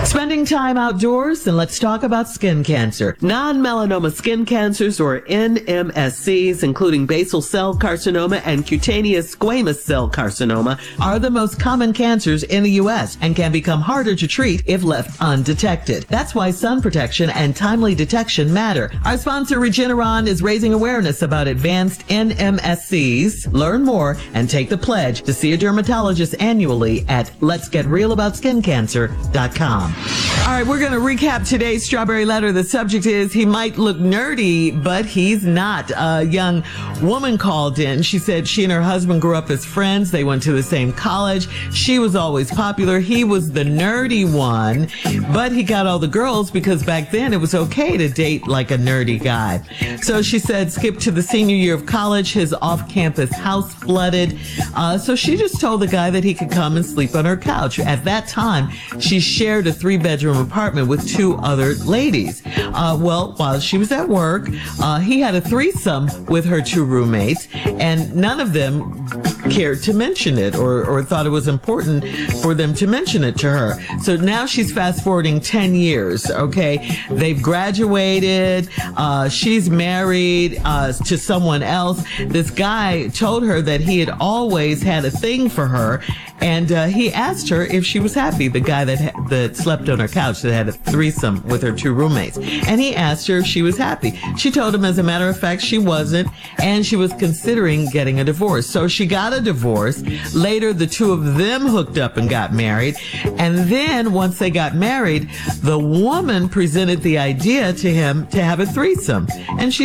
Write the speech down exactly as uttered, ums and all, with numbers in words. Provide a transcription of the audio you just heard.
Spending time outdoors, and let's talk about skin cancer. Non-melanoma skin cancers, or N M S Cs, including basal cell carcinoma and cutaneous squamous cell carcinoma, are the most common cancers in the U S and can become harder to treat if left undetected. That's why sun protection and timely detection matter. Our sponsor, Regeneron, is raising awareness about advanced N M S Cs. Learn more and take the pledge to see a dermatologist annually at lets get real about skin cancer dot com. All right, we're going to recap today's Strawberry Letter. The subject is, he might look nerdy, but he's not. A young woman called in. She said she and her husband grew up as friends. They went to the same college. She was always popular. He was the nerdy one, but he got all the girls because back then it was okay to date like a nerdy guy. So she said, skip to the senior year of college, his off-campus house flooded. Uh, so she just told the guy that he could come and sleep on her couch. At that time, she shared a three-bedroom apartment with two other ladies. Uh, well, while she was at work, uh, he had a threesome with her two roommates, and none of them cared to mention it or, or thought it was important for them to mention it to her. So now she's fast forwarding ten years, okay? They've graduated. Uh, she's married uh, to someone else. This guy told her that he had always had a thing for her, and uh, he asked her if she was happy, the guy that ha- that slept on her couch, that had a threesome with her two roommates. And he asked her if she was happy. She told him, as a matter of fact, she wasn't, and she was considering getting a divorce. So she got a divorce. Later, the two of them hooked up and got married. And then, once they got married, the woman presented the idea to him to have a threesome. And she